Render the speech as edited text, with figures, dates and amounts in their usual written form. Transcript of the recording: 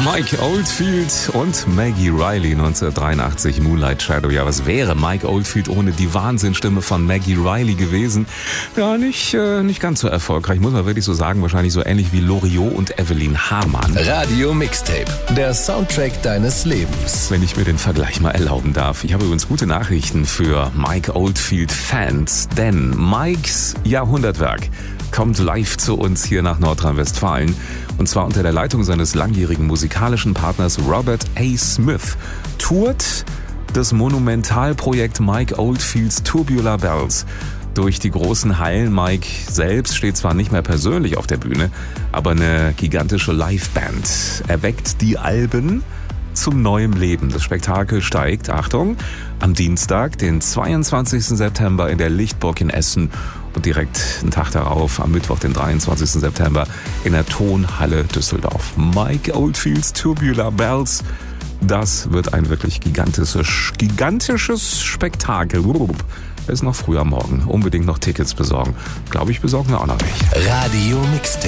Mike Oldfield und Maggie Reilly 1983, Moonlight Shadow. Ja, was wäre Mike Oldfield ohne die Wahnsinnstimme von Maggie Reilly gewesen? Ja, nicht ganz so erfolgreich, muss man wirklich so sagen. Wahrscheinlich so ähnlich wie Loriot und Evelyn Hamann. Radio Mixtape, der Soundtrack deines Lebens. Wenn ich mir den Vergleich mal erlauben darf. Ich habe übrigens gute Nachrichten für Mike Oldfield-Fans, denn Mikes Jahrhundertwerk kommt live zu uns hier nach Nordrhein-Westfalen. Und zwar unter der Leitung seines langjährigen musikalischen Partners Robert A. Smith tourt das Monumentalprojekt Mike Oldfields Tubular Bells durch die großen Hallen. Mike selbst steht zwar nicht mehr persönlich auf der Bühne, aber eine gigantische Liveband erweckt die Alben zum neuen Leben. Das Spektakel steigt, Achtung, am Dienstag, den 22. September in der Lichtburg in Essen und direkt einen Tag darauf, am Mittwoch, den 23. September in der Tonhalle Düsseldorf. Mike Oldfields Tubular Bells, das wird ein wirklich gigantisches Spektakel. Es ist noch früh am Morgen. Unbedingt noch Tickets besorgen. Glaube ich, besorgen wir auch noch welche. Radio Mixtape.